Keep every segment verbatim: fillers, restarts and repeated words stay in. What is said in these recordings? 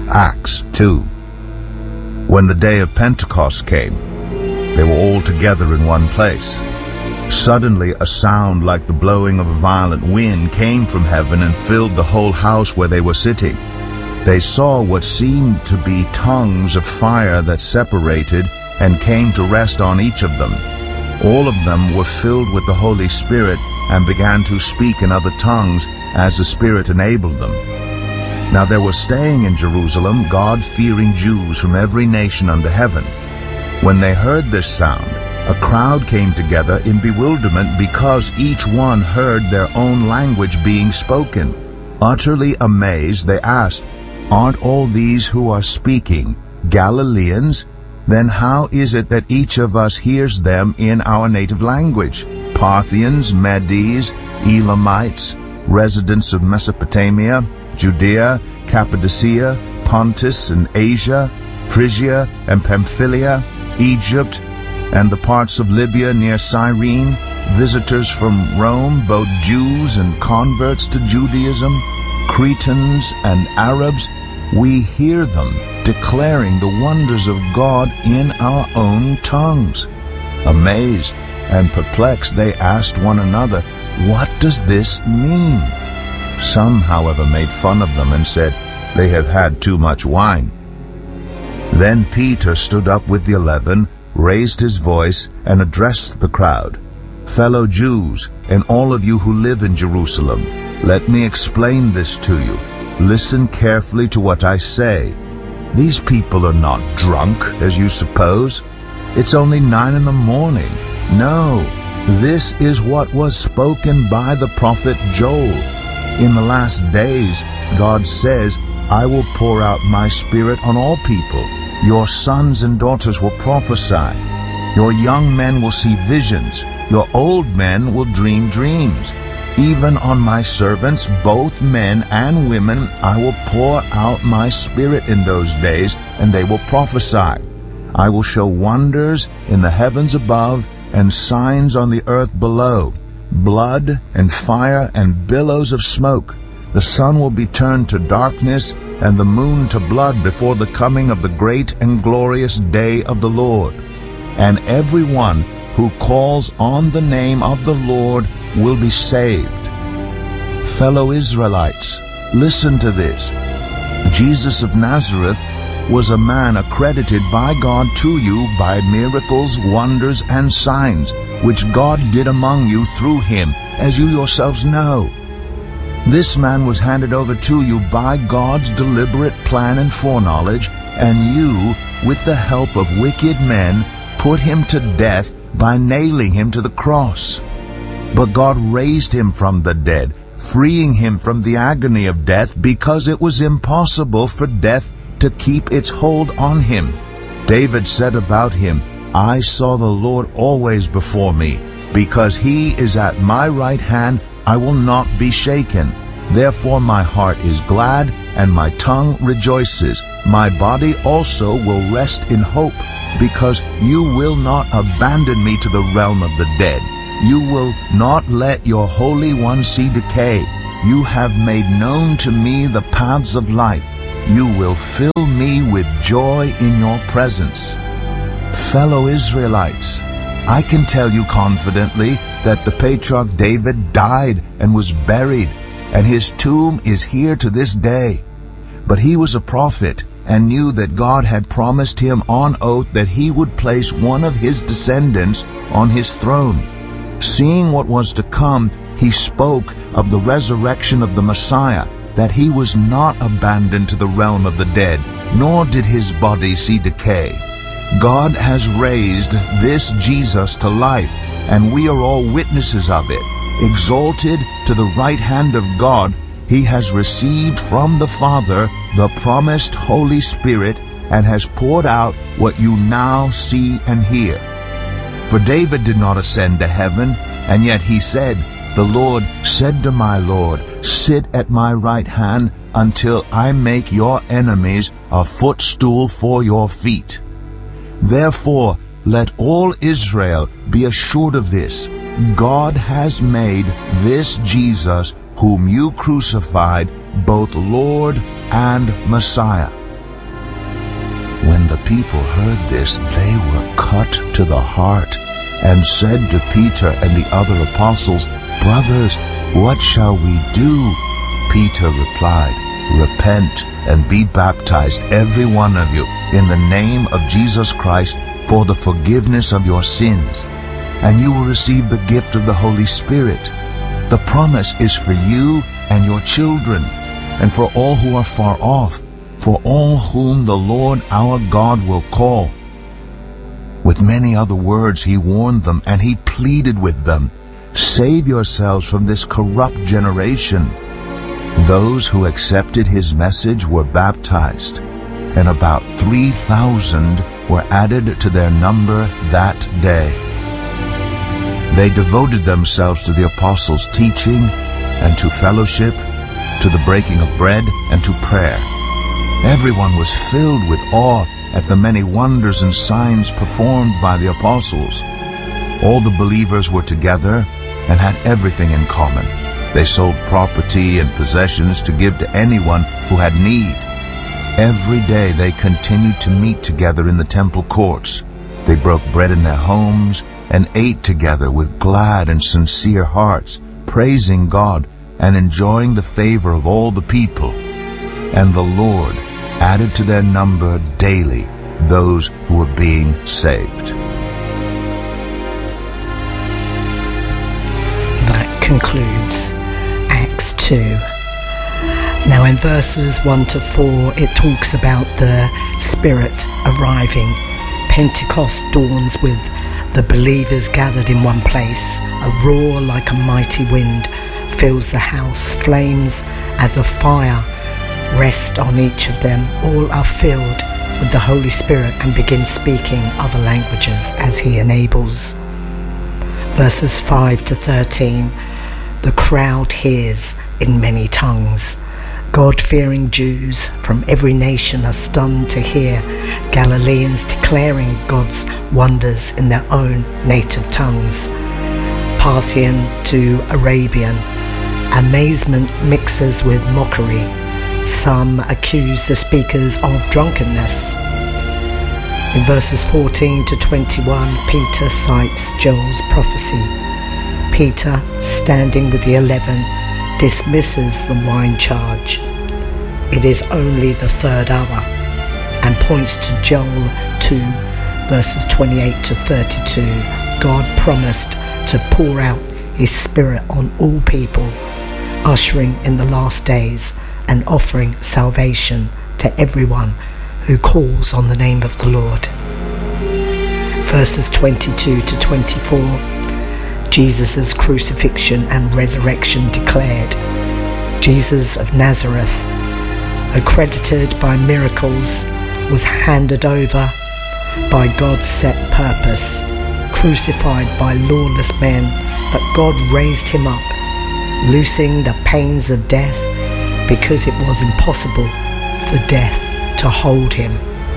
Acts two. When the day of Pentecost came, they were all together in one place. Suddenly a sound like the blowing of a violent wind came from heaven and filled the whole house where they were sitting. They saw what seemed to be tongues of fire that separated and came to rest on each of them. All of them were filled with the Holy Spirit and began to speak in other tongues as the Spirit enabled them. Now there were staying in Jerusalem God-fearing Jews from every nation under heaven. When they heard this sound, a crowd came together in bewilderment because each one heard their own language being spoken. Utterly amazed, they asked, "Aren't all these who are speaking Galileans? Then how is it that each of us hears them in our native language? Parthians, Medes, Elamites, residents of Mesopotamia, Judea, Cappadocia, Pontus and Asia, Phrygia and Pamphylia, Egypt, and the parts of Libya near Cyrene, visitors from Rome, both Jews and converts to Judaism, Cretans and Arabs, we hear them declaring the wonders of God in our own tongues." Amazed and perplexed, they asked one another, "What does this mean?" Some, however, made fun of them and said, "They have had too much wine." Then Peter stood up with the eleven, raised his voice, and addressed the crowd. "Fellow Jews, and all of you who live in Jerusalem, let me explain this to you. Listen carefully to what I say. These people are not drunk, as you suppose. It's only nine in the morning. No, this is what was spoken by the prophet Joel. In the last days, God says, I will pour out my Spirit on all people. Your sons and daughters will prophesy. Your young men will see visions. Your old men will dream dreams. Even on my servants, both men and women, I will pour out my Spirit in those days, and they will prophesy. I will show wonders in the heavens above and signs on the earth below, blood and fire and billows of smoke. The sun will be turned to darkness and the moon to blood before the coming of the great and glorious day of the Lord. And everyone who calls on the name of the Lord will be saved." Fellow Israelites, listen to this. Jesus of Nazareth was a man accredited by God to you by miracles, wonders, and signs, which God did among you through him, as you yourselves know. This man was handed over to you by God's deliberate plan and foreknowledge, and you, with the help of wicked men, put him to death by nailing him to the cross. But God raised him from the dead, freeing him from the agony of death, because it was impossible for death to keep its hold on him. David said about him, I saw the Lord always before me. Because he is at my right hand, I will not be shaken. Therefore my heart is glad, and my tongue rejoices. My body also will rest in hope, because you will not abandon me to the realm of the dead. You will not let your Holy One see decay. You have made known to me the paths of life. You will fill me with joy in your presence. Fellow Israelites, I can tell you confidently that the patriarch David died and was buried, and his tomb is here to this day. But he was a prophet and knew that God had promised him on oath that he would place one of his descendants on his throne. Seeing what was to come, he spoke of the resurrection of the Messiah, that he was not abandoned to the realm of the dead, nor did his body see decay. God has raised this Jesus to life, and we are all witnesses of it. Exalted to the right hand of God, he has received from the Father the promised Holy Spirit and has poured out what you now see and hear. For David did not ascend to heaven, and yet he said, The Lord said to my Lord, Sit at my right hand until I make your enemies a footstool for your feet. Therefore, let all Israel be assured of this. God has made this Jesus, whom you crucified, both Lord and Messiah. When the people heard this, they were cut to the heart and said to Peter and the other apostles, "Brothers, what shall we do?" Peter replied, "Repent and be baptized, every one of you, in the name of Jesus Christ for the forgiveness of your sins, and you will receive the gift of the Holy Spirit. The promise is for you and your children, and for all who are far off, for all whom the Lord our God will call." With many other words he warned them, and he pleaded with them, "Save yourselves from this corrupt generation." Those who accepted his message were baptized, and about three thousand were added to their number that day. They devoted themselves to the apostles' teaching and to fellowship, to the breaking of bread and to prayer. Everyone was filled with awe at the many wonders and signs performed by the apostles. All the believers were together and had everything in common. They sold property and possessions to give to anyone who had need. Every day they continued to meet together in the temple courts. They broke bread in their homes and ate together with glad and sincere hearts, praising God and enjoying the favor of all the people. And the Lord added to their number daily those who were being saved. That concludes Acts two. Now in verses one to four it talks about the Spirit arriving. Pentecost dawns with the believers gathered in one place. A roar like a mighty wind fills the house. Flames as a fire rest on each of them. All are filled with the Holy Spirit and begin speaking other languages as he enables. Verses five to thirteen. The crowd hears in many tongues. God-fearing Jews from every nation are stunned to hear Galileans declaring God's wonders in their own native tongues. Parthian to Arabian, amazement mixes with mockery. Some accuse the speakers of drunkenness. In verses fourteen to twenty-one, Peter cites Joel's prophecy. Peter, standing with the eleven, dismisses the wine charge. It is only the third hour, and points to Joel two, verses twenty-eight to thirty-two. God promised to pour out his Spirit on all people, ushering in the last days and offering salvation to everyone who calls on the name of the Lord. Verses twenty-two to twenty-four. Jesus' crucifixion and resurrection declared. Jesus of Nazareth, accredited by miracles, was handed over by God's set purpose, crucified by lawless men, but God raised him up, loosing the pains of death, because it was impossible for death to hold him.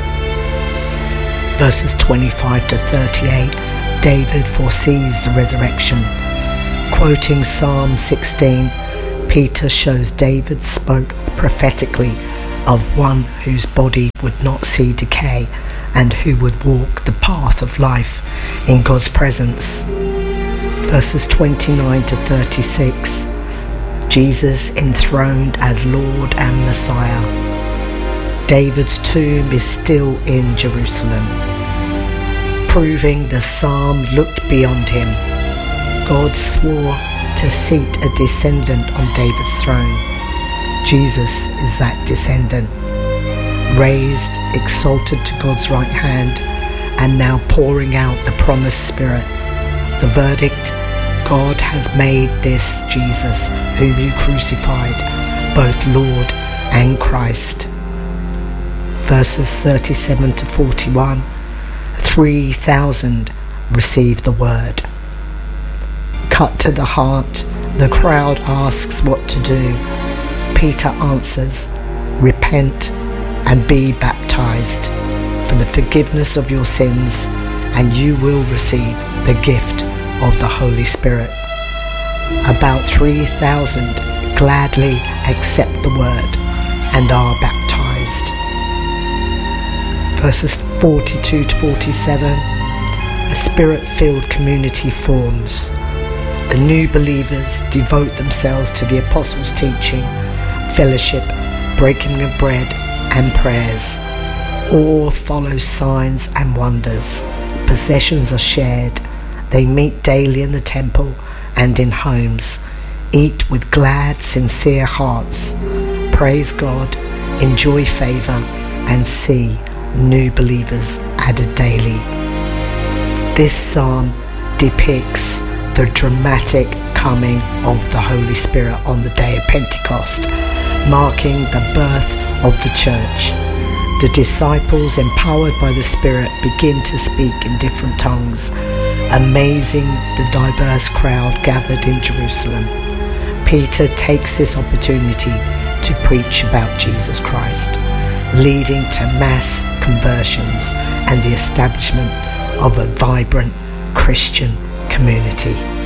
Verses twenty-five to thirty-eight. David foresees the resurrection. Quoting Psalm sixteen, Peter shows David spoke prophetically of one whose body would not see decay and who would walk the path of life in God's presence. Verses twenty-nine to thirty-six. Jesus enthroned as Lord and Messiah. David's tomb is still in Jerusalem, proving the psalm looked beyond him. God swore to seat a descendant on David's throne. Jesus is that descendant, raised, exalted to God's right hand, and now pouring out the promised Spirit. The verdict: God has made this Jesus, whom you crucified, both Lord and Christ. Verses thirty-seven to forty-one. Three thousand received the word. Cut to the heart, the crowd asks what to do. Peter answers, "Repent and be baptized for the forgiveness of your sins, and you will receive the gift of the Holy Spirit." About three thousand gladly accept the word and are baptized. Verses forty-two to forty-seven, a spirit-filled community forms. The new believers devote themselves to the apostles' teaching, fellowship, breaking of bread, and prayers. All follow signs and wonders. Possessions are shared. They meet daily in the temple and in homes. Eat with glad, sincere hearts. Praise God, enjoy favour, and see new believers added daily. This psalm depicts the dramatic coming of the Holy Spirit on the day of Pentecost, marking the birth of the church. The disciples, empowered by the Spirit, begin to speak in different tongues, amazing the diverse crowd gathered in Jerusalem. Peter takes this opportunity to preach about Jesus Christ, leading to mass conversions and the establishment of a vibrant Christian community.